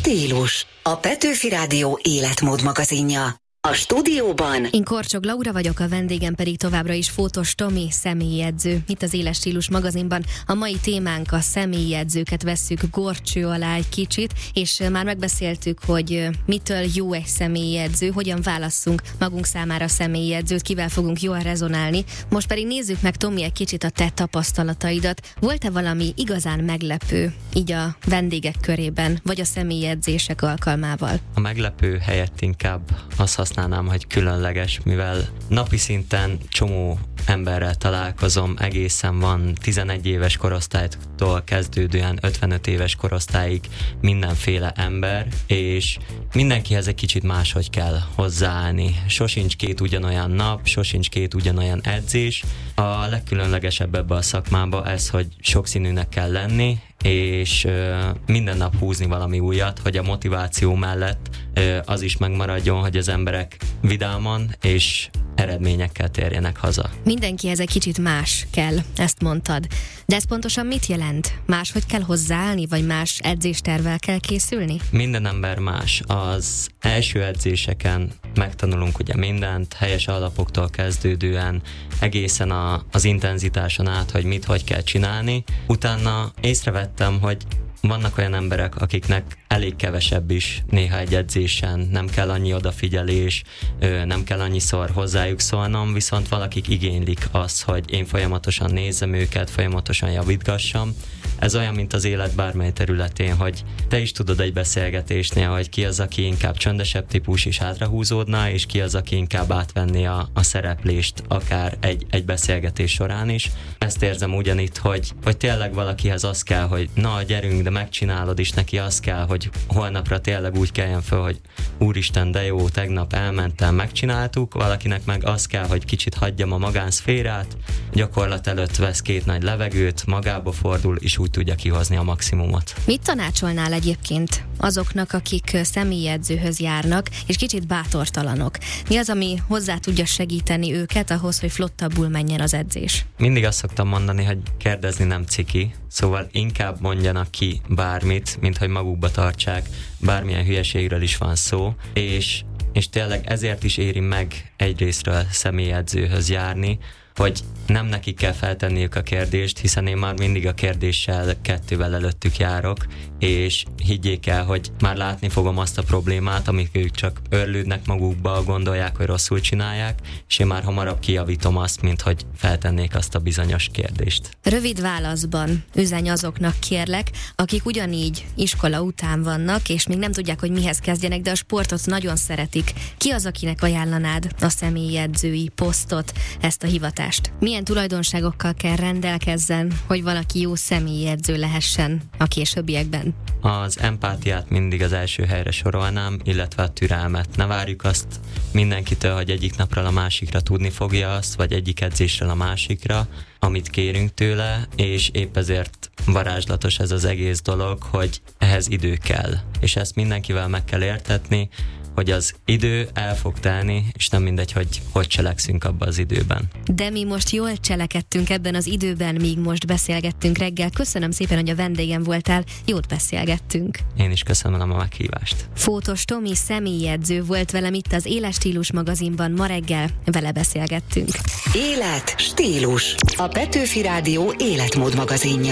stílus. A Petőfi Rádió életmód magazinja. A stúdióban én Korcsog Laura vagyok, a vendégem pedig továbbra is Fótos Tomi, személyi edző. Itt az Éles Stílus magazinban a mai témánk, a személyi edzőket vesszük górcső alá egy kicsit, és már megbeszéltük, hogy mitől jó egy személyi edző, hogyan válasszunk magunk számára személyi edzőt, kivel fogunk jól rezonálni. Most pedig nézzük meg, Tomi, egy kicsit a te tapasztalataidat. Volt-e valami igazán meglepő így a vendégek körében, vagy a személyi edzések alkalmával? A meglepő helyett inkább azt használnám, hogy különleges, mivel napi szinten csomó emberrel találkozom, egészen van 11 éves korosztálytól kezdődően 55 éves korosztályig mindenféle ember, és mindenkihez egy kicsit máshogy kell hozzáállni. Sosincs két ugyanolyan nap, sosincs két ugyanolyan edzés. A legkülönlegesebb ebbe a szakmába ez, hogy sokszínűnek kell lenni, és minden nap húzni valami újat, hogy a motiváció mellett az is megmaradjon, hogy az emberek vidáman és eredményekkel térjenek haza. Mindenkihez egy kicsit más kell, ezt mondtad. De ez pontosan mit jelent? Máshogy kell hozzáállni, vagy más edzéstervvel kell készülni? Minden ember más. Az első edzéseken megtanulunk ugye mindent, helyes alapoktól kezdődően, egészen az intenzitáson át, hogy mit, hogy kell csinálni. Utána észrevettem, hogy vannak olyan emberek, akiknek elég kevesebb is néha egy edzésen, nem kell annyi odafigyelés, nem kell annyiszor hozzájuk szólnom, viszont valakik igénylik azt, hogy én folyamatosan nézzem őket, folyamatosan javítgassam. Ez olyan, mint az élet bármely területén, hogy te is tudod egy beszélgetésnél, hogy ki az, aki inkább csöndesebb típus is hátrahúzódna, és ki az, aki inkább átvenni a szereplést akár egy beszélgetés során is. Ezt érzem ugyanitt, hogy tényleg valakihez az kell, hogy na, gyerünk, de megcsinálod, és neki az kell, hogy holnapra tényleg úgy keljen föl, hogy úristen, de jó, tegnap elmentem, megcsináltuk, valakinek meg az kell, hogy kicsit hagyjam a magánszférát, gyakorlat előtt vesz két nagy levegőt, magába fordul, és úgy tudja kihozni a maximumot. Mit tanácsolnál egyébként azoknak, akik személyi edzőhöz járnak, és kicsit bátortalanok? Mi az, ami hozzá tudja segíteni őket ahhoz, hogy flottabbul menjen az edzés? Mindig azt szoktam mondani, hogy kérdezni nem ciki, szóval inkább mondjanak ki bármit, mint hogy magukba tartsák, bármilyen hülyeségről is van szó, és tényleg ezért is éri meg egyrésztről személyi edzőhöz járni, hogy nem nekik kell feltenniük a kérdést, hiszen én már mindig a kérdéssel kettővel előttük járok, és higgyék el, hogy már látni fogom azt a problémát, amik ők csak örlődnek magukba, gondolják, hogy rosszul csinálják, és én már hamarabb kijavítom azt, mint hogy feltennék azt a bizonyos kérdést. Rövid válaszban üzenj azoknak, kérlek, akik ugyanígy iskola után vannak, és még nem tudják, hogy mihez kezdjenek, de a sportot nagyon szeretik. Ki az, akinek ajánlanád a személyi edzői posztot, ezt a hivatást? Milyen tulajdonságokkal kell rendelkezzen, hogy valaki jó személyi edző lehessen a későbbiekben? Az empátiát mindig az első helyre sorolnám, illetve a türelmet. Ne várjuk azt mindenkitől, hogy egyik napról a másikra tudni fogja azt, vagy egyik edzésről a másikra, amit kérünk tőle, és épp ezért varázslatos ez az egész dolog, hogy ehhez idő kell. És ezt mindenkivel meg kell értetni, hogy az idő el fog telni, és nem mindegy, hogy cselekszünk abban az időben. De mi most jól cselekedtünk ebben az időben, míg most beszélgettünk reggel. Köszönöm szépen, hogy a vendégem voltál, jót beszélgettünk. Én is köszönöm a meghívást. Fótos Tomi személyi edző volt velem itt az Éles Stílus magazinban, ma reggel vele beszélgettünk. Élet, stílus. A Petőfi Rádió életmód magazinja.